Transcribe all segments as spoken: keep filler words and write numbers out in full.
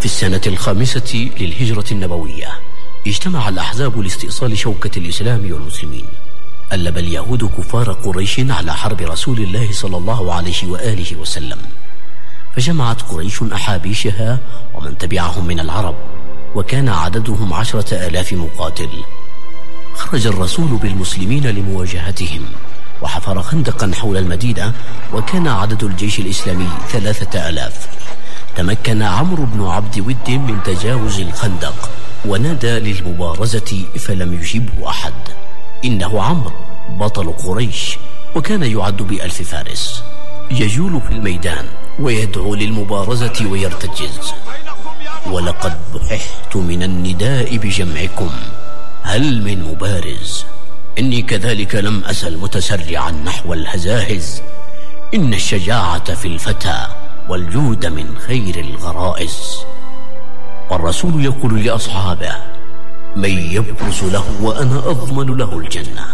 في السنة الخامسة للهجرة النبوية اجتمع الأحزاب لاستئصال شوكة الإسلام والمسلمين. ألب اليهود كفار قريش على حرب رسول الله صلى الله عليه وآله وسلم، فجمعت قريش أحابيشها ومن تبعهم من العرب، وكان عددهم عشرة آلاف مقاتل. خرج الرسول بالمسلمين لمواجهتهم وحفر خندقا حول المدينة، وكان عدد الجيش الإسلامي ثلاثة آلاف. تمكن عمرو بن عبد ود من تجاوز الخندق ونادى للمبارزة فلم يجبه أحد. إنه عمرو بطل قريش، وكان يعد بألف فارس، يجول في الميدان ويدعو للمبارزة ويرتجز: ولقد بححت من النداء بجمعكم، هل من مبارز؟ إني كذلك لم أزل متسرعا نحو الهزاهز، إن الشجاعة في الفتى والجود من خير الغرائز. والرسول يقول لأصحابه: من يبرز له وأنا أضمن له الجنة.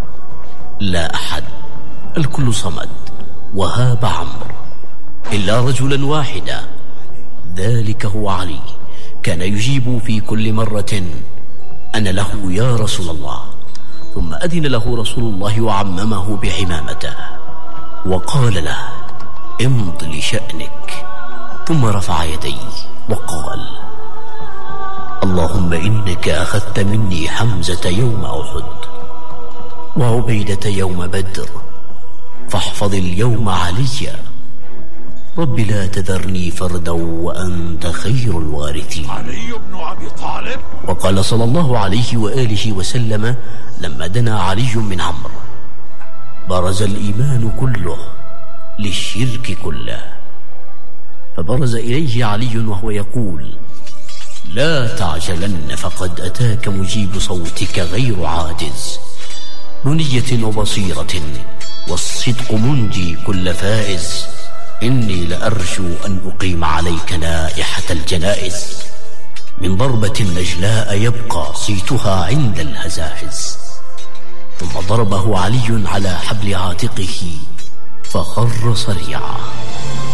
لا أحد، الكل صمد وهاب عمرو إلا رجلا واحدا، ذلك هو علي. كان يجيب في كل مرة: أنا له يا رسول الله. ثم أذن له رسول الله وعممه بعمامته وقال له: امض لشأنك. ثم رفع يديه وقال: اللهم إنك أخذت مني حمزة يوم أحد وعبيدة يوم بدر، فاحفظ اليوم عليا. رب لا تذرني فردا وأنت خير الوارثين. علي بن أبي طالب. وقال صلى الله عليه وآله وسلم لما دنا علي من عمرو: برز الإيمان كله للشرك كله. فبرز إليه علي وهو يقول: لا تعجلن فقد أتاك مجيب صوتك غير عاجز، بنية وبصيرة والصدق منجي كل فائز. إني لأرجو أن أقيم عليك نائحة الجنائز، من ضربة نجلاء يبقى صيتها عند الهزاهز. ثم ضربه علي على حبل عاتقه فخر صريعا.